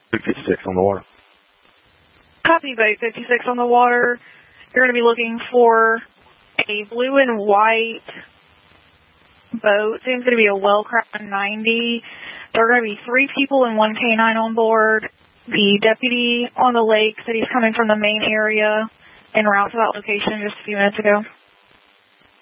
56 on the water. Copy, Boat 56 on the water. You're going to be looking for a blue and white boat. Seems to be a Wellcrown 90. There are going to be 3 people and 1 canine on board. The deputy on the lake said he's coming from the main area en route to that location just a few minutes ago.